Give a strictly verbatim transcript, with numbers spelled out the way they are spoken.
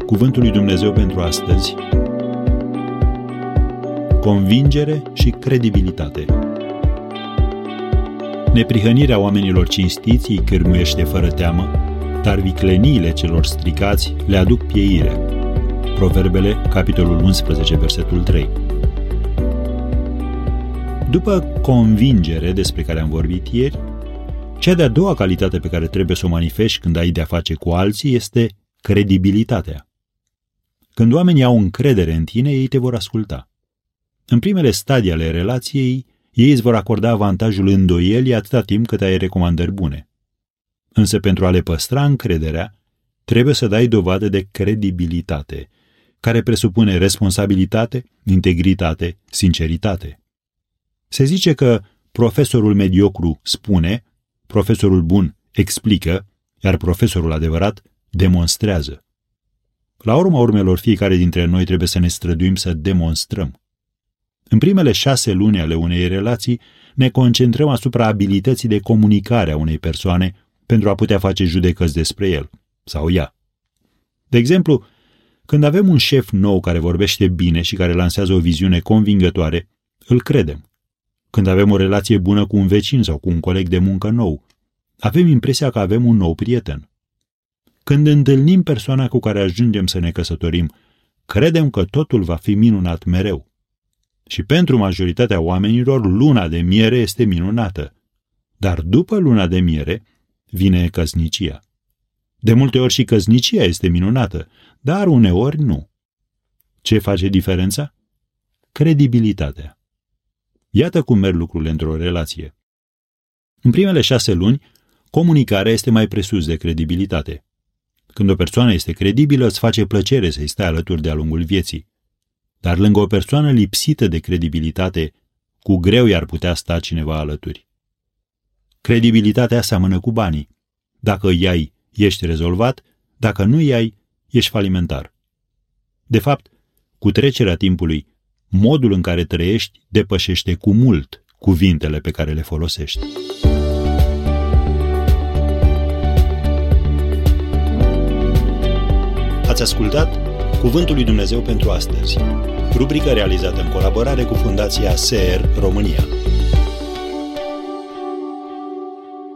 Cuvântul lui Dumnezeu pentru astăzi: convingere și credibilitate. Neprihănirea oamenilor cinstiți îi cârmuiește fără teamă, dar vicleniile celor stricați le aduc pieire. Proverbele, capitolul unsprezece, versetul trei. După convingere, despre care am vorbit ieri, cea de-a doua calitate pe care trebuie să o manifesti când ai de-a face cu alții este credibilitatea. Când oamenii au încredere în tine, ei te vor asculta. În primele stadii ale relației, ei îți vor acorda avantajul îndoielii atâta timp cât ai recomandări bune. Însă pentru a le păstra încrederea, trebuie să dai dovadă de credibilitate, care presupune responsabilitate, integritate, sinceritate. Se zice că profesorul mediocru spune, profesorul bun explică, iar profesorul adevărat demonstrează. La urma urmelor, fiecare dintre noi trebuie să ne străduim să demonstrăm. În primele șase luni ale unei relații ne concentrăm asupra abilității de comunicare a unei persoane pentru a putea face judecăți despre el sau ea. De exemplu, când avem un șef nou care vorbește bine și care lansează o viziune convingătoare, îl credem. Când avem o relație bună cu un vecin sau cu un coleg de muncă nou, avem impresia că avem un nou prieten. Când întâlnim persoana cu care ajungem să ne căsătorim, credem că totul va fi minunat mereu. Și pentru majoritatea oamenilor, luna de miere este minunată. Dar după luna de miere vine căsnicia. De multe ori și căsnicia este minunată, dar uneori nu. Ce face diferența? Credibilitatea. Iată cum merg lucrurile într-o relație. În primele șase luni, comunicarea este mai presus de credibilitate. Când o persoană este credibilă, îți face plăcere să-i stai alături de-a lungul vieții. Dar lângă o persoană lipsită de credibilitate, cu greu i-ar putea sta cineva alături. Credibilitatea seamănă cu banii. Dacă îi ai, ești rezolvat, dacă nu îi ai, ești falimentar. De fapt, cu trecerea timpului, modul în care trăiești depășește cu mult cuvintele pe care le folosești. Ați ascultat Cuvântul lui Dumnezeu pentru astăzi, rubrica realizată în colaborare cu Fundația S E R România.